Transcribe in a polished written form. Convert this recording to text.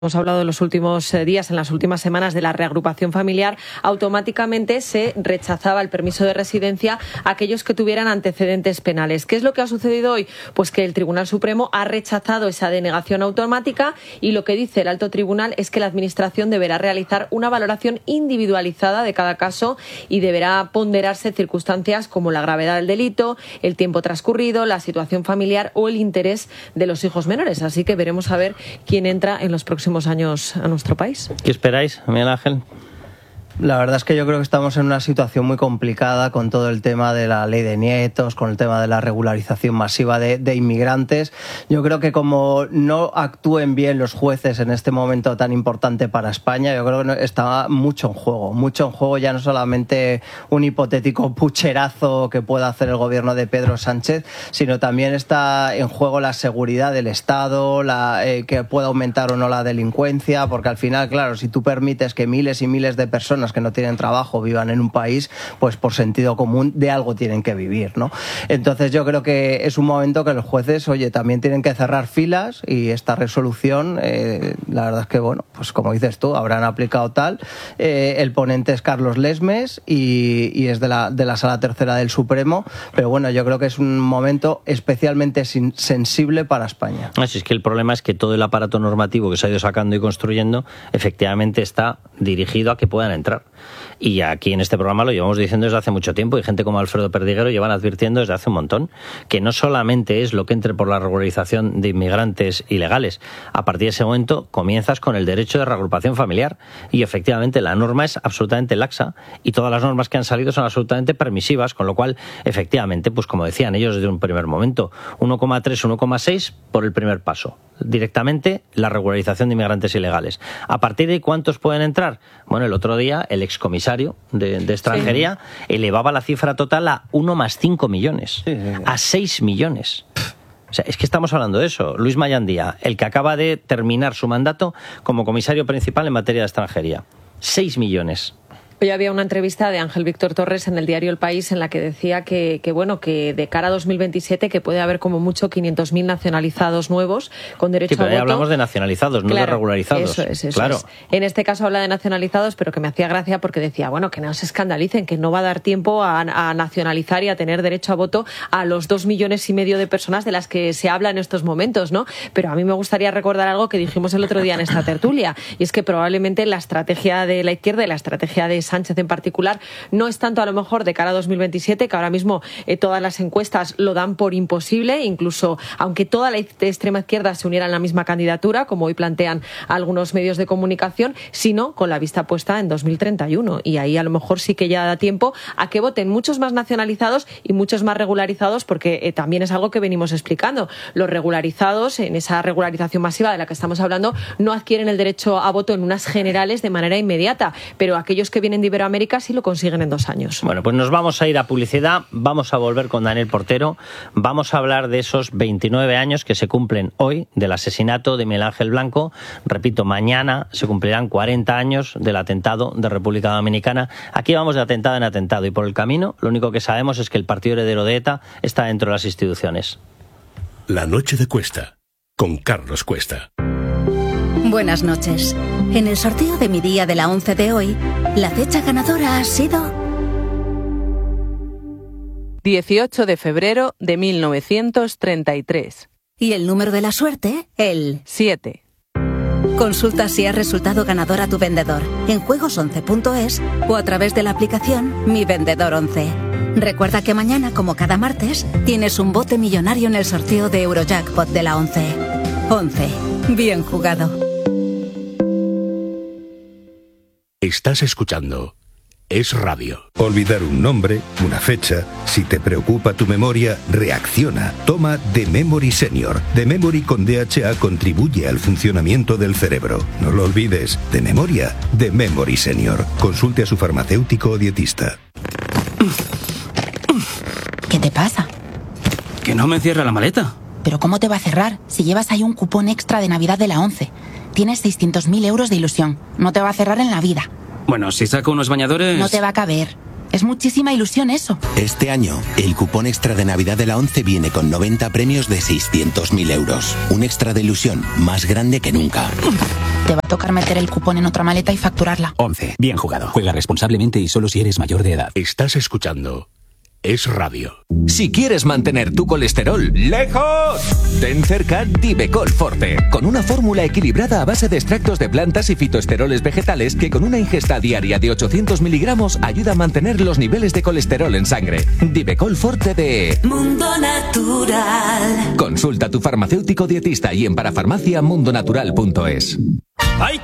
Hemos hablado en los últimos días, en las últimas semanas, de la reagrupación familiar. Automáticamente se rechazaba el permiso de residencia a aquellos que tuvieran antecedentes penales. ¿Qué es lo que ha sucedido hoy? Pues que el Tribunal Supremo ha rechazado esa denegación automática y lo que dice el Alto Tribunal es que la Administración deberá realizar una valoración individualizada de cada caso y deberá ponderarse circunstancias como la gravedad del delito, el tiempo transcurrido, la situación familiar o el interés de los hijos menores. Así que veremos a ver quién entra en los próximos años a nuestro país. ¿Qué esperáis, Miguel Ángel? La verdad es que yo creo que estamos en una situación muy complicada con todo el tema de la ley de nietos, con el tema de la regularización masiva de inmigrantes. Yo creo que como no actúen bien los jueces en este momento tan importante para España, yo creo que está mucho en juego ya no solamente un hipotético pucherazo que pueda hacer el gobierno de Pedro Sánchez, sino también está en juego la seguridad del Estado, que pueda aumentar o no la delincuencia, porque al final, claro, si tú permites que miles y miles de personas que no tienen trabajo vivan en un país, pues por sentido común de algo tienen que vivir, ¿no? Entonces yo creo que es un momento que los jueces, también tienen que cerrar filas y esta resolución, la verdad es que, bueno, pues como dices tú, habrán aplicado tal. El ponente es Carlos Lesmes y es de la Sala Tercera del Supremo, pero bueno, yo creo que es un momento especialmente sensible para España. Así es que el problema es que todo el aparato normativo que se ha ido sacando y construyendo efectivamente está dirigido a que puedan entrar. Y aquí en este programa lo llevamos diciendo desde hace mucho tiempo y gente como Alfredo Perdiguero llevan advirtiendo desde hace un montón que no solamente es lo que entre por la regularización de inmigrantes ilegales. A partir de ese momento comienzas con el derecho de reagrupación familiar y efectivamente la norma es absolutamente laxa y todas las normas que han salido son absolutamente permisivas, con lo cual efectivamente, pues como decían ellos desde un primer momento, 1,3, 1,6 por el primer paso. Directamente la regularización de inmigrantes ilegales. ¿A partir de cuántos pueden entrar? Bueno, el otro día el excomisario de extranjería elevaba la cifra total a 1 más 5 millones, a 6 millones. O sea, es que estamos hablando de eso. Luis Mayandía, el que acaba de terminar su mandato como comisario principal en materia de extranjería. 6 millones. Hoy había una entrevista de Ángel Víctor Torres en el diario El País en la que decía que de cara a 2027 que puede haber como mucho 500.000 nacionalizados nuevos con derecho a voto. Pero hablamos de nacionalizados, no de regularizados. Eso claro. es. En este caso habla de nacionalizados, pero que me hacía gracia porque decía, que no se escandalicen, que no va a dar tiempo a nacionalizar y a tener derecho a voto a los 2,5 millones de personas de las que se habla en estos momentos, ¿no? Pero a mí me gustaría recordar algo que dijimos el otro día en esta tertulia, y es que probablemente la estrategia de la izquierda y la estrategia de Sánchez en particular no es tanto a lo mejor de cara a 2027, que ahora mismo todas las encuestas lo dan por imposible, incluso aunque toda la extrema izquierda se uniera en la misma candidatura, como hoy plantean algunos medios de comunicación, sino con la vista puesta en 2031. Y ahí a lo mejor sí que ya da tiempo a que voten muchos más nacionalizados y muchos más regularizados, porque también es algo que venimos explicando. Los regularizados, en esa regularización masiva de la que estamos hablando, no adquieren el derecho a voto en unas generales de manera inmediata, pero aquellos que vienen de Iberoamérica sí lo consiguen en 2 años. Bueno, pues nos vamos a ir a publicidad, vamos a volver con Daniel Portero, vamos a hablar de esos 29 años que se cumplen hoy del asesinato de Miguel Ángel Blanco. Repito, mañana se cumplirán 40 años del atentado de República Dominicana. Aquí vamos de atentado en atentado y por el camino lo único que sabemos es que el partido heredero de ETA está dentro de las instituciones. La noche de Cuesta, con Carlos Cuesta. Buenas noches. En el sorteo de mi día de la 11 de hoy, la fecha ganadora ha sido 18 de febrero de 1933. Y el número de la suerte, el 7. Consulta si has resultado ganador a tu vendedor en juegos11.es o a través de la aplicación Mi Vendedor 11. Recuerda que mañana, como cada martes, tienes un bote millonario en el sorteo de Eurojackpot de la 11. 11. Bien jugado. Estás escuchando Es Radio. Olvidar un nombre, una fecha. Si te preocupa tu memoria, reacciona. Toma The Memory Senior. The Memory con DHA contribuye al funcionamiento del cerebro. No lo olvides. De memoria, The Memory Senior. Consulte a su farmacéutico o dietista. ¿Qué te pasa? Que no me cierra la maleta. ¿Pero cómo te va a cerrar si llevas ahí un cupón extra de Navidad de la 11? Tienes 600.000 euros de ilusión. No te va a cerrar en la vida. Bueno, si saco unos bañadores... No te va a caber. Es muchísima ilusión eso. Este año, el cupón extra de Navidad de la ONCE viene con 90 premios de 600.000 euros. Un extra de ilusión más grande que nunca. Te va a tocar meter el cupón en otra maleta y facturarla. 11. Bien jugado. Juega responsablemente y solo si eres mayor de edad. Estás escuchando Es Radio. Si quieres mantener tu colesterol lejos, ten cerca Divecol Forte, con una fórmula equilibrada a base de extractos de plantas y fitoesteroles vegetales que con una ingesta diaria de 800 miligramos ayuda a mantener los niveles de colesterol en sangre. Divecol Forte de Mundo Natural. Consulta a tu farmacéutico dietista y en parafarmacia mundonatural.es. ¡Ay!